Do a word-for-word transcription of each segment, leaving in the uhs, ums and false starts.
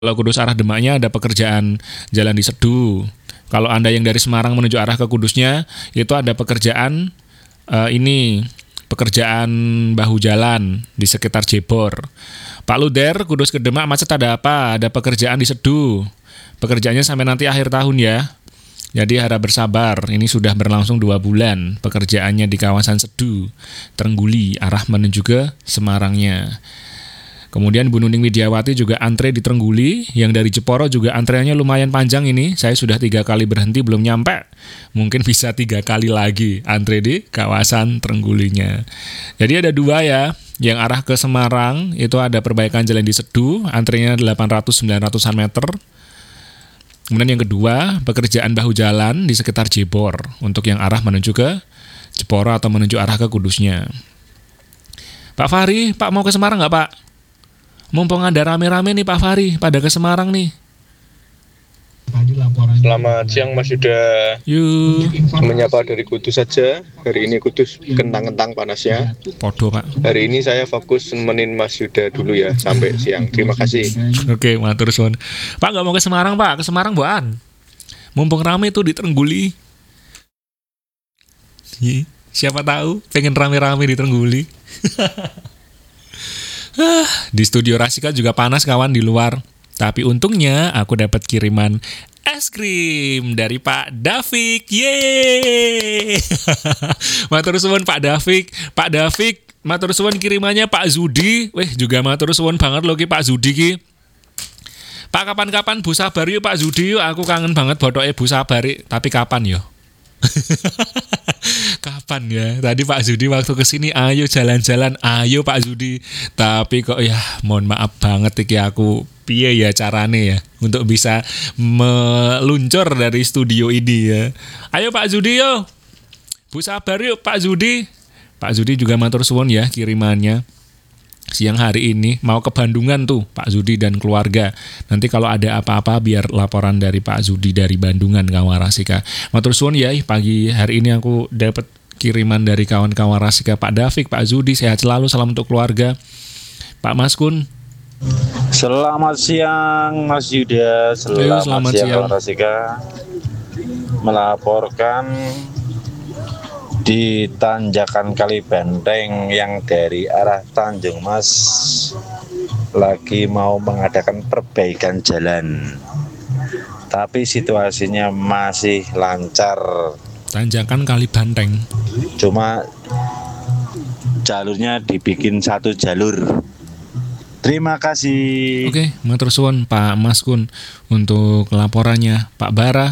Kalau Kudus arah Demaknya ada pekerjaan jalan di Sedu. Kalau Anda yang dari Semarang menuju arah ke Kudusnya, itu ada pekerjaan uh, ini, pekerjaan bahu jalan di sekitar Jebor. Pak Luder, Kudus ke Demak macet ada apa? Ada pekerjaan di Sedu. Pekerjaannya sampai nanti akhir tahun ya. Jadi harap bersabar, ini sudah berlangsung dua bulan. Pekerjaannya di kawasan Sedu, Trengguli, arah menuju ke Semarangnya. Kemudian Bu Nuning Widiawati juga antre di Trengguli, yang dari Jeporo juga antreannya lumayan panjang ini. Saya sudah tiga kali berhenti belum nyampe. Mungkin bisa tiga kali lagi antre di kawasan Trenggulinya. Jadi ada dua ya, yang arah ke Semarang itu ada perbaikan jalan di Sedu, antrenya delapan ratus sampai sembilan ratusan meter. Kemudian yang kedua, pekerjaan bahu jalan di sekitar Jebor untuk yang arah menuju ke Jeporo atau menuju arah ke Kudusnya. Pak Fahri, Pak mau ke Semarang nggak Pak? Mumpung ada rame-rame nih Pak Fahri, pada ke Semarang nih. Selamat siang Mas Yuda. Yuk. Menyapa dari Kudus saja. Hari ini Kudus kentang-kentang panasnya. Podo Pak. Hari ini saya fokus nemenin Mas Yuda dulu ya sampai siang. Terima kasih. Oke, matur suwun. Pak nggak mau ke Semarang Pak? Ke Semarang buan. Mumpung rame tuh di Trengguli. Siapa tahu pengen rame-rame di Trengguli. Di studio Rasika juga panas kawan di luar. Tapi untungnya aku dapat kiriman es krim dari Pak Davik. Yeay. Matur suwun Pak Davik. Pak Davik, matur suwun kirimannya Pak Zudi. Weh, juga matur suwun banget loh ki Pak Zudi ki. Pak kapan-kapan Bu Sabar yuk Pak Zudi yuk. Aku kangen banget bodoke Bu Sabar. Tapi kapan yo? Kapan ya? Tadi Pak Zudi waktu kesini, ayo jalan-jalan, ayo Pak Zudi. Tapi kok ya, mohon maaf banget iki aku piye ya carane ya untuk bisa meluncur dari studio ini ya. Ayo Pak Zudi yo. Bu Sabar yuk Pak Zudi. Pak Zudi juga matur suwun ya kirimannya. Siang hari ini mau ke Bandungan tuh Pak Zudi dan keluarga. Nanti kalau ada apa-apa biar laporan dari Pak Zudi dari Bandungan kawan Rasika. Matur suwun ya, pagi hari ini aku dapat kiriman dari kawan-kawan Rasika. Pak Davik, Pak Zudi sehat selalu, salam untuk keluarga. Pak Maskun. Selamat siang Mas Yuda. Selamat, Ayo, selamat siang, siang Rasika. Melaporkan di tanjakan Kali Benteng yang dari arah Tanjung Mas lagi mau mengadakan perbaikan jalan, tapi situasinya masih lancar. Tanjakan Kali Benteng, cuma jalurnya dibikin satu jalur. Terima kasih. Oke, matur suwun Pak Maskun untuk laporannya. Pak Bara.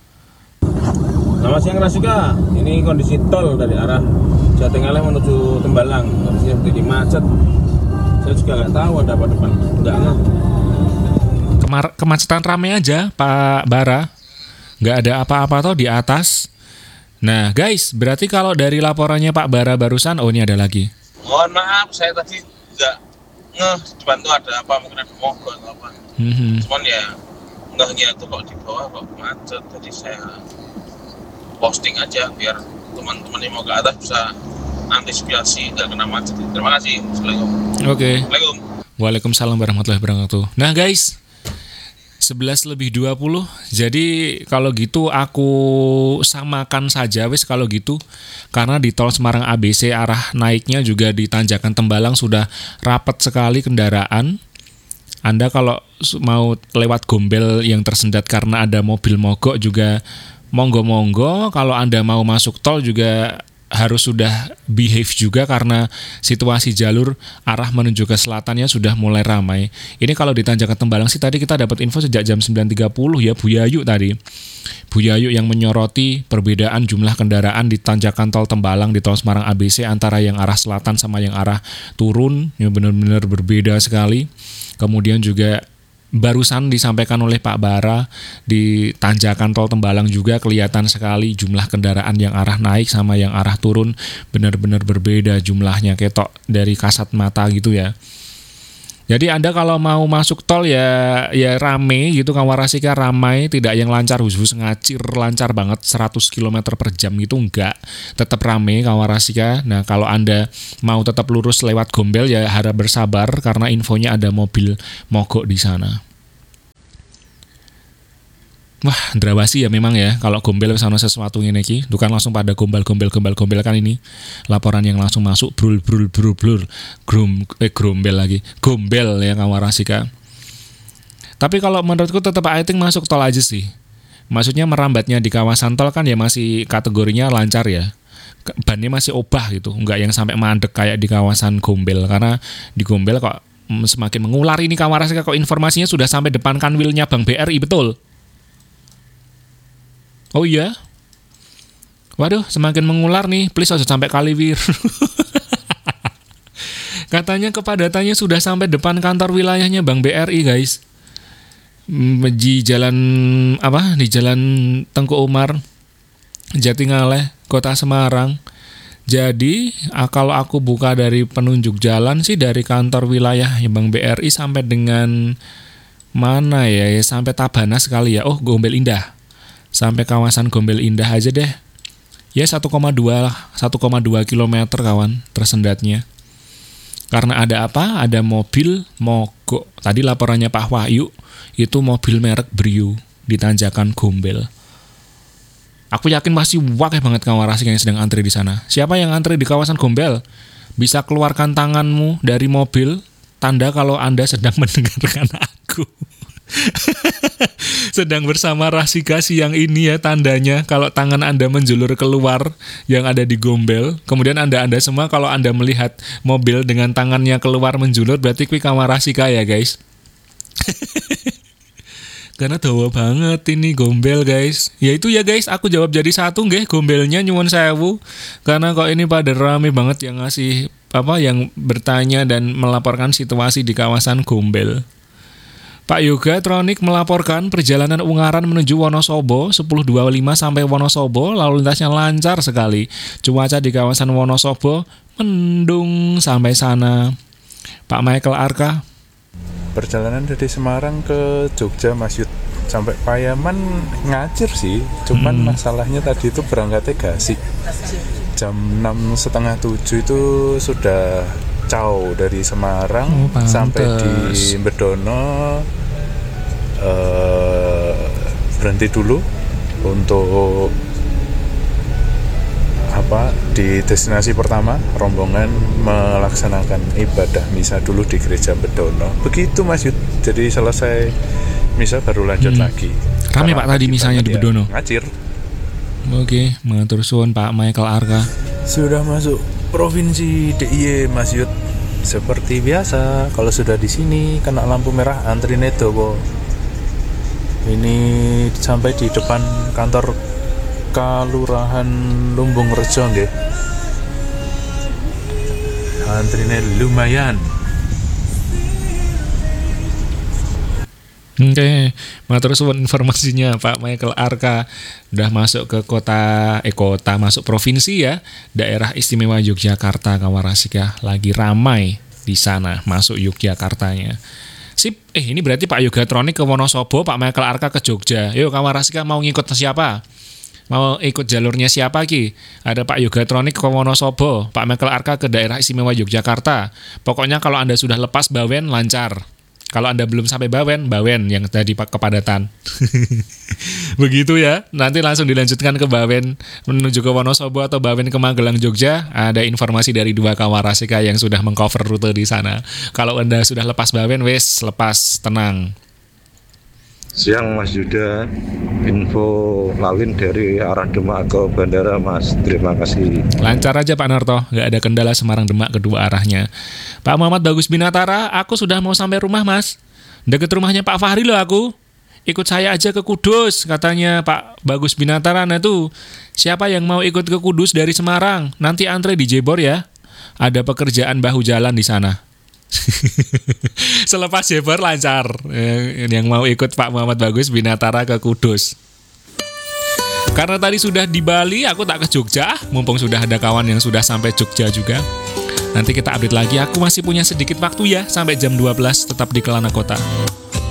Selamat siang Rasika, ini kondisi tol dari arah Jatingaleh menuju Tembalang, kondisinya jadi macet. Saya juga nggak tahu ada apa depan, nggak ngerti. Kemar- kemacetan ramai aja Pak Bara, nggak ada apa-apa toh di atas. Nah guys, berarti kalau dari laporannya Pak Bara barusan, oh ini ada lagi. Mohon maaf, saya tadi nggak ngeh depan tuh ada apa, mungkin ada mogok atau apa. Mm-hmm. Cuman ya ngehnya itu kok di bawah kok macet, jadi saya posting aja biar teman-teman yang mau ke atas bisa antisipasi dan kena macet. Terima kasih. Assalamualaikum. Oke. Assalamualaikum. Waalaikumsalam warahmatullahi wabarakatuh. Nah guys, sebelas lebih dua puluh. Jadi kalau gitu aku samakan saja wis kalau gitu. Karena di tol Semarang A B C arah naiknya juga di tanjakan Tembalang sudah rapat sekali kendaraan. Anda kalau mau lewat Gombel yang tersendat karena ada mobil mogok juga monggo-monggo. Kalau Anda mau masuk tol juga harus sudah behave juga karena situasi jalur arah menuju ke selatannya sudah mulai ramai. Ini kalau di tanjakan Tembalang sih tadi kita dapat info sejak jam sembilan tiga puluh ya Bu Yayu tadi. Bu Yayu yang menyoroti perbedaan jumlah kendaraan di tanjakan tol Tembalang di tol Semarang A B C antara yang arah selatan sama yang arah turun, yang benar-benar berbeda sekali. Kemudian juga barusan disampaikan oleh Pak Bara di tanjakan tol Tembalang juga kelihatan sekali jumlah kendaraan yang arah naik sama yang arah turun benar-benar berbeda jumlahnya, ketok dari kasat mata gitu ya. Jadi Anda kalau mau masuk tol ya ya rame gitu, kawan Rasika ramai, tidak yang lancar hus-hus ngacir lancar banget seratus kilometer per jam gitu, enggak, tetap rame kawan Rasika. Nah kalau Anda mau tetap lurus lewat Gombel ya harap bersabar karena infonya ada mobil mogok di sana. Wah, ndrawasi ya memang ya. Kalau gombel wis ana sesuatu ngene iki, bukan langsung pada gombal-gombel gombal-gombel kan ini. Laporan yang langsung masuk brul brul brul brul. Grom eh grombel lagi. Gombel ya Kawarasika. Tapi kalau menurutku tetap I think masuk tol aja sih. Maksudnya merambatnya di kawasan tol kan ya masih kategorinya lancar ya. Bannya masih obah gitu, enggak yang sampai mandek kayak di kawasan Gombel. Karena di Gombel kok semakin mengular ini Kawarasika, kok informasinya sudah sampai depan kanwilnya Bank B R I, betul? Oh iya? Waduh, semakin mengular nih. Please aja sampai Kaliwir. Katanya kepadatannya sudah sampai depan kantor wilayahnya Bank B R I, guys. Di jalan apa? Di jalan Tengku Umar, Jatingaleh, Kota Semarang. Jadi, kalau aku buka dari penunjuk jalan sih dari kantor wilayah Bank B R I sampai dengan mana ya? Ya sampai Tabanas sekali ya. Oh, Gombel Indah. Sampai kawasan Gombel Indah aja deh. Ya satu koma dua kilometer kawan tersendatnya. Karena ada apa? Ada mobil mogok. Tadi laporannya Pak Wahyu, itu mobil merek Brio di tanjakan Gombel. Aku yakin masih wakil banget Kawarasika yang sedang antri di sana. Siapa yang antri di kawasan Gombel? Bisa keluarkan tanganmu dari mobil, tanda kalau Anda sedang mendengarkan aku. Sedang bersama Rasika siang ini ya tandanya, kalau tangan Anda menjulur keluar yang ada di Gombel. Kemudian Anda-Anda semua kalau Anda melihat mobil dengan tangannya keluar menjulur, berarti kuwi Kawarasika ya guys. Karena dawa banget ini Gombel guys. Ya itu ya guys, aku jawab jadi satu nggih Gombelnya nyuwun sewu. Karena kok ini pada rame banget yang ngasih apa yang bertanya dan melaporkan situasi di kawasan Gombel. Pak Yoga Tronik melaporkan perjalanan Ungaran menuju Wonosobo sepuluh dua puluh lima sampai Wonosobo, lalu lintasnya lancar sekali. Cuaca di kawasan Wonosobo mendung sampai sana. Pak Michael Arka. Perjalanan dari Semarang ke Jogja Mas Yud sampai Payaman ngacir sih, cuman hmm. masalahnya tadi itu berangkatnya gasik. Jam enam setengah tujuh itu sudah Cao dari Semarang oh, sampai di Bedono, uh, berhenti dulu untuk apa di destinasi pertama, rombongan melaksanakan ibadah misa dulu di gereja Bedono. Begitu Mas Yud, jadi selesai misa baru lanjut hmm. lagi. Rame Pak tadi misanya di Bedono. Ngacir. Oke, mengatur suwun Pak Michael Arka. Sudah masuk Provinsi D I Y Mas Yud. Seperti biasa, kalau sudah di sini kena lampu merah antri nedo. Ini sampai di depan kantor Kelurahan Lumbung Rejo nggih. Antrine lumayan. Oke, matur suwun informasinya Pak Michael Arka. Udah masuk ke kota, eh kota, masuk provinsi ya. Daerah Istimewa Yogyakarta Kawarasika. Lagi ramai di sana, masuk Yogyakartanya. Sip, eh ini berarti Pak Yoga Tronik ke Wonosobo, Pak Michael Arka ke Jogja. Yuk Kawarasika mau ngikut siapa? Mau ikut jalurnya siapa Ki? Ada Pak Yoga Tronik ke Wonosobo, Pak Michael Arka ke daerah Istimewa Yogyakarta. Pokoknya kalau Anda sudah lepas Bawen, lancar. Kalau Anda belum sampai Bawen, Bawen yang tadi Pak kepadatan. Begitu ya. Nanti langsung dilanjutkan ke Bawen menuju ke Wonosobo atau Bawen ke Magelang Jogja. Ada informasi dari dua Kawarasika yang sudah mengcover rute di sana. Kalau Anda sudah lepas Bawen, wes lepas, tenang. Siang Mas Yuda, info Lawin dari arah Demak ke bandara Mas, terima kasih. Lancar aja Pak Narto, nggak ada kendala Semarang Demak kedua arahnya. Pak Muhammad Bagus Binatara, aku sudah mau sampai rumah Mas, deket rumahnya Pak Fahri loh aku. Ikut saya aja ke Kudus, katanya Pak Bagus Binatara. Nah tuh, siapa yang mau ikut ke Kudus dari Semarang? Nanti antre di Jebor ya, ada pekerjaan bahu jalan di sana. Selepas Jebor lancar. Yang mau ikut Pak Muhammad Bagus Binatara ke Kudus. Karena tadi sudah di Bali, aku tak ke Jogja. Mumpung sudah ada kawan yang sudah sampai Jogja juga. Nanti kita update lagi. Aku masih punya sedikit waktu ya, sampai jam dua belas tetap di Kelana Kota.